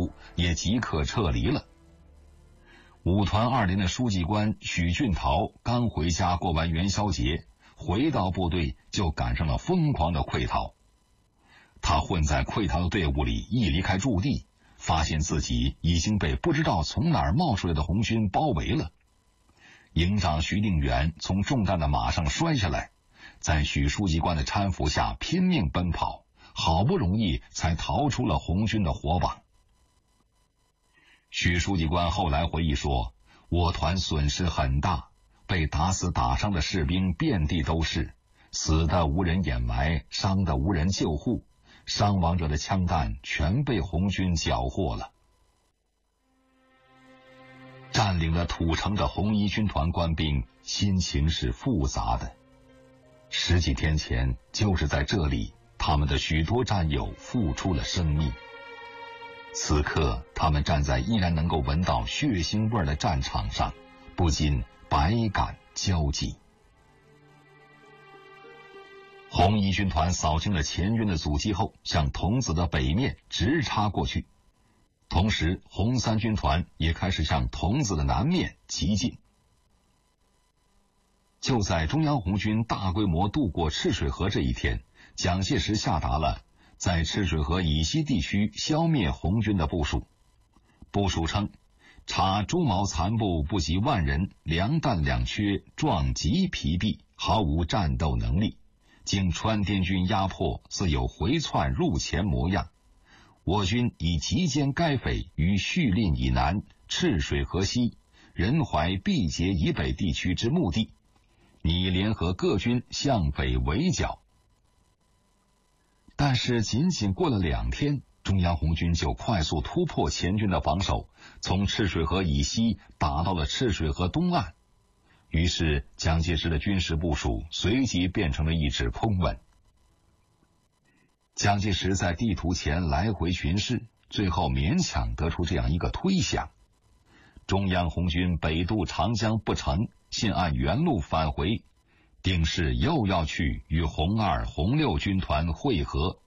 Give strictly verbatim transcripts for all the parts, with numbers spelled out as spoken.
部也即刻撤离了。五团二连的书记官许俊桃刚回家过完元宵节，回到部队就赶上了疯狂的溃逃。他混在溃逃的队伍里，一离开驻地，发现自己已经被不知道从哪儿冒出来的红军包围了。营长徐定远从中弹的马上摔下来，在许书记官的搀扶下拼命奔跑，好不容易才逃出了红军的火网。许书记官后来回忆说，我团损失很大，被打死打伤的士兵遍地都是，死的无人掩埋，伤的无人救护，伤亡者的枪弹全被红军缴获了。占领了土城的红一军团官兵心情是复杂的。十几天前，就是在这里，他们的许多战友付出了生命。此刻，他们站在依然能够闻到血腥味的战场上，不禁百感交集。红一军团扫清了前军的阻击后，向桐梓的北面直插过去。同时，红三军团也开始向桐梓的南面急进。就在中央红军大规模渡过赤水河这一天，蒋介石下达了在赤水河以西地区消灭红军的部署。部署称，查朱毛残部不及万人，粮弹两缺，壮极疲弊，毫无战斗能力，经川滇军压迫，似有回窜入前模样。我军已集歼该匪于叙令以南、赤水河西、仁怀毕节以北地区之目的，拟联合各军向北围剿。但是仅仅过了两天，中央红军就快速突破前军的防守，从赤水河以西打到了赤水河东岸。于是蒋介石的军事部署随即变成了一纸空文。蒋介石在地图前来回巡视，最后勉强得出这样一个推想：中央红军北渡长江不成，现按原路返回，定是又要去与红二、红六军团会合。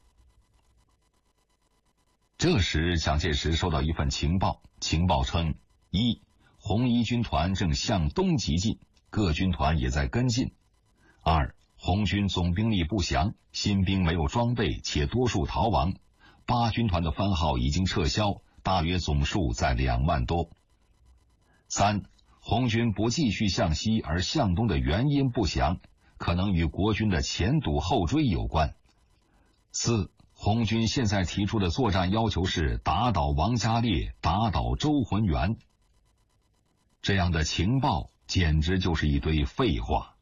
这时蒋介石收到一份情报，情报称：一、红一军团正向东急进，各军团也在跟进；二、红军总兵力不详，新兵没有装备，且多数逃亡。八军团的番号已经撤销，大约总数在两万多。三、红军不继续向西而向东的原因不详，可能与国军的前堵后追有关。四、红军现在提出的作战要求是打倒王家烈，打倒周浑元。这样的情报简直就是一堆废话。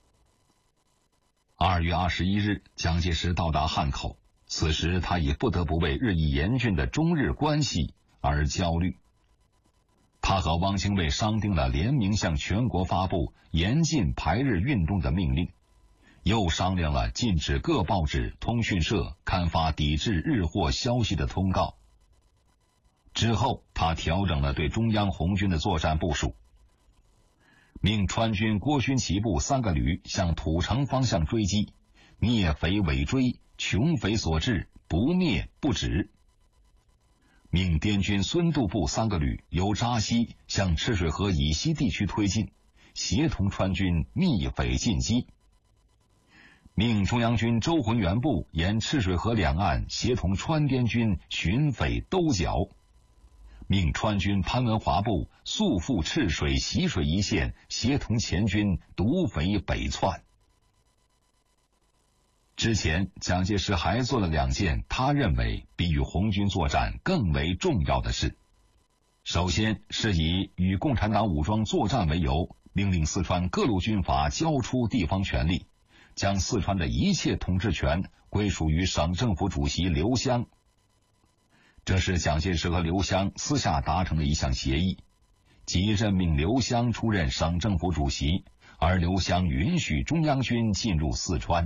二月二十一日，蒋介石到达汉口，此时他也不得不为日益严峻的中日关系而焦虑。他和汪精卫商定了联名向全国发布严禁排日运动的命令，又商量了禁止各报纸、通讯社刊发抵制日货消息的通告。之后，他调整了对中央红军的作战部署，命川军郭勋旗部三个旅向土城方向追击，灭匪尾追，穷匪所至，不灭不止。命滇军孙渡部三个旅由扎西向赤水河以西地区推进，协同川军密匪进击。命中央军周浑元部沿赤水河两岸协同川滇军寻匪兜剿。命川军潘文华部速赴赤水习水一线，协同前军堵匪北窜。之前蒋介石还做了两件他认为比与红军作战更为重要的事。首先是以与共产党武装作战为由，命令四川各路军阀交出地方权力，将四川的一切统治权归属于省政府主席刘湘。这是蒋介石和刘湘私下达成的一项协议，即任命刘湘出任省政府主席，而刘湘允许中央军进入四川。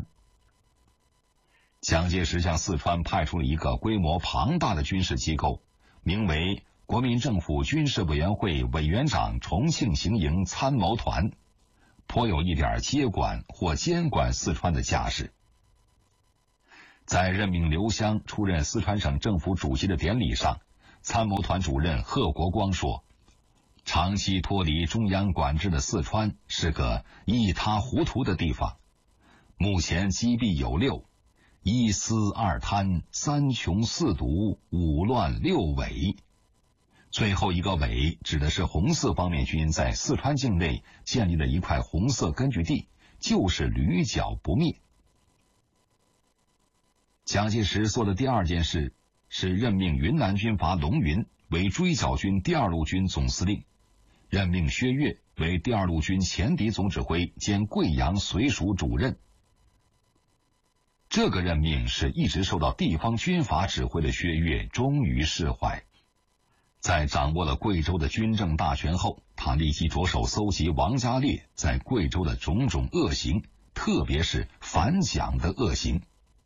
蒋介石向四川派出了一个规模庞大的军事机构，名为国民政府军事委员会委员长重庆行营参谋团，颇有一点接管或监管四川的架势。在任命刘湘出任四川省政府主席的典礼上， 参谋团主任贺国光说，长期脱离中央管制的四川是个一塌糊涂的地方，目前积弊有六，一私二贪三穷四独五乱六伪。最后一个伪指的是红四方面军在四川境内建立了一块红色根据地，就是屡剿不灭。蒋介石做的第二件事是任命云南军阀龙云为追剿军第二路军总司令，任命薛岳为第二路军前敌总指挥兼贵阳绥署主任。这个任命使一直受到地方军阀指挥的薛岳终于释怀。在掌握了贵州的军政大权后，他立即着手搜集王家烈在贵州的种种恶行，特别是反蒋的恶行。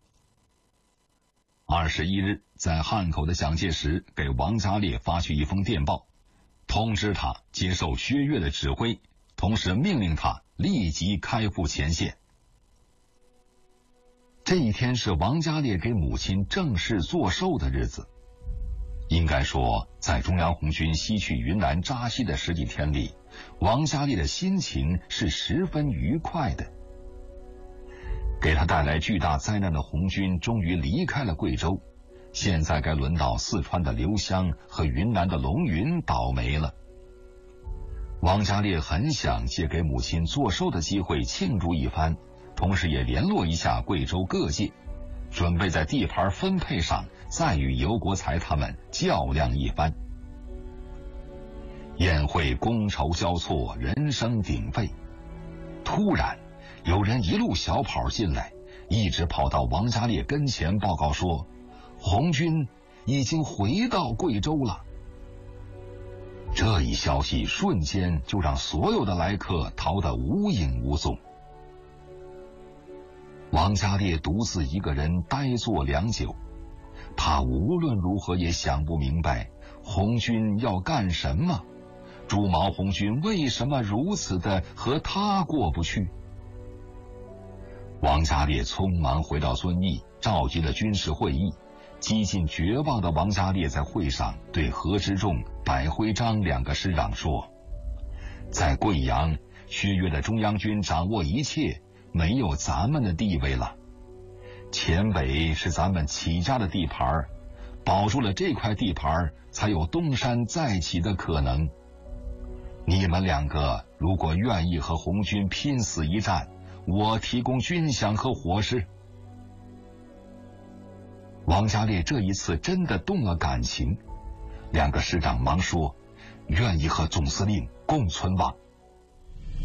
二十一日，在汉口的蒋介石给王家烈发去一封电报，通知他接受薛岳的指挥，同时命令他立即开赴前线。这一天是王家烈给母亲正式做寿的日子。应该说，在中央红军西去云南扎西的十几天里，王家烈的心情是十分愉快的。给他带来巨大灾难的红军终于离开了贵州，现在该轮到四川的刘湘和云南的龙云倒霉了。王家烈很想借给母亲做寿的机会庆祝一番，同时也联络一下贵州各界，准备在地盘分配上再与尤国才他们较量一番。宴会觥筹交错，人声鼎沸，突然有人一路小跑进来，一直跑到王家烈跟前报告说，红军已经回到贵州了。这一消息瞬间就让所有的来客逃得无影无踪。王家烈独自一个人呆坐良久，他无论如何也想不明白红军要干什么，朱毛红军为什么如此的和他过不去。王家烈匆忙回到遵义，召集了军事会议。几近绝望的王家烈在会上对何之仲、白辉章两个师长说，在贵阳，薛岳的中央军掌握一切，没有咱们的地位了。黔北是咱们起家的地盘，保住了这块地盘，才有东山再起的可能。你们两个如果愿意和红军拼死一战，我提供军饷和伙食。王家烈这一次真的动了感情，两个师长忙说，愿意和总司令共存亡。